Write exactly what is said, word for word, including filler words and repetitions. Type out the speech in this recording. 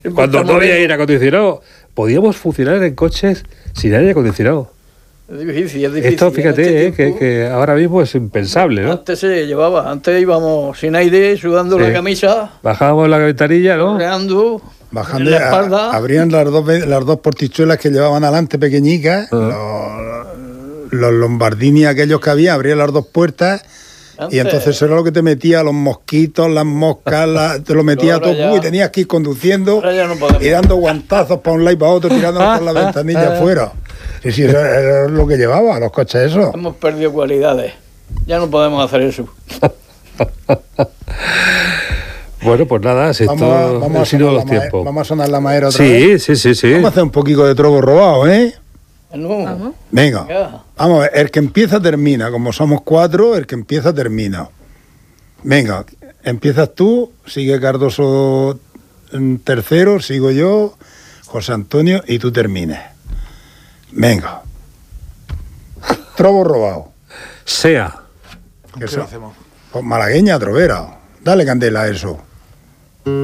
Cuando no había aire acondicionado, podíamos funcionar en coches sin aire acondicionado. Es difícil, es difícil. Esto, fíjate, este eh, que, que ahora mismo es impensable, ¿no? Antes se llevaba, antes íbamos sin aire, sudando Sí. la camisa, Bajábamos la ventanilla, ¿no? correando, Bajando, en la espalda. a- abrían las dos, ve- las dos portichuelas que llevaban adelante pequeñicas, Ah. los, los Lombardini aquellos que había, abrían las dos puertas Antes. y entonces eso era lo que te metía, los mosquitos, las moscas, la- te lo metía Ahora todo ya- y tenías que ir conduciendo Ahora ya no podemos. y dando guantazos para un lado y para otro, tirándolos por la ventanilla afuera. Sí, sí, eso era lo que llevaba, los coches esos. Hemos perdido cualidades. Ya no podemos hacer eso. Bueno, pues nada, si esto Vamos a, vamos, a han sido sonar los la mae- tiempos. vamos a sonar la maera otra vez. Sí, sí, sí, sí. Vamos a hacer un poquito de trobo robado, ¿eh? No. Vamos. Venga, Venga. vamos a ver, el que empieza termina, como somos cuatro, el que empieza termina. Venga, empiezas tú, sigue Cardoso en tercero, sigo yo, José Antonio y tú termines. Venga. Trobo robado. Sea. ¿Qué hacemos? Pues malagueña, trovera. Dale candela a eso.